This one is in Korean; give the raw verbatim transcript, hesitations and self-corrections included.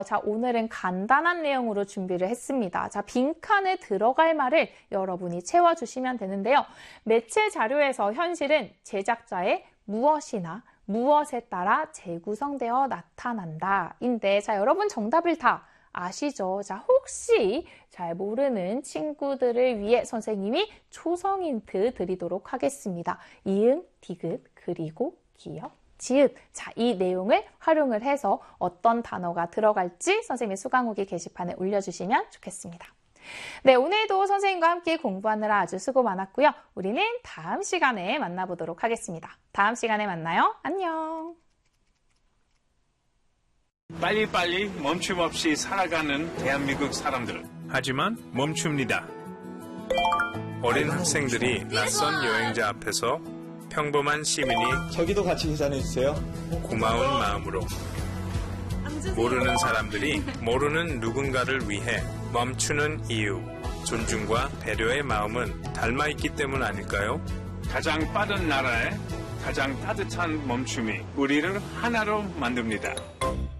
자, 오늘은 간단한 내용으로 준비를 했습니다. 자, 빈칸에 들어갈 말을 여러분이 채워주시면 되는데요. 매체 자료에서 현실은 제작자의 무엇이나 무엇에 따라 재구성되어 나타난다. 인데, 자, 여러분 정답을 다 아시죠? 자, 혹시 잘 모르는 친구들을 위해 선생님이 초성 힌트 드리도록 하겠습니다. 이응, 디귿, 그리고 기역, 지읒. 자, 이 내용을 활용을 해서 어떤 단어가 들어갈지 선생님의 수강후기 게시판에 올려주시면 좋겠습니다. 네, 오늘도 선생님과 함께 공부하느라 아주 수고 많았고요. 우리는 다음 시간에 만나보도록 하겠습니다. 다음 시간에 만나요. 안녕. 빨리빨리 멈춤 없이 살아가는 대한민국 사람들. 하지만 멈춥니다. 어린 학생들이 낯선 여행자 앞에서 평범한 시민이 저기도 같이 계산해주세요. 고마운 마음으로 모르는 사람들이 모르는 누군가를 위해 멈추는 이유, 존중과 배려의 마음은 닮아있기 때문 아닐까요? 가장 빠른 나라에 가장 따뜻한 멈춤이 우리를 하나로 만듭니다.